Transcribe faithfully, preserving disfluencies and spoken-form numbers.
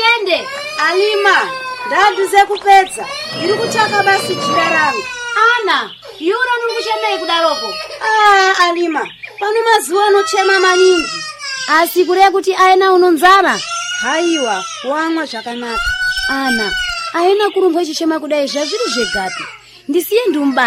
Tiyende. Alima, ndaduze kupedza. Ndiri kuchaka basi jira rangu. Ana, yura nunguchemei kudaroko. Ah, Alima, pano mazuwa anochema maningi. Asikure kuti aena unonzara. Haiwa, wamwa zvakanaka. Ana, aena kurumba chichema kudai zvazviri zvegapi. Ndisiye ndumba.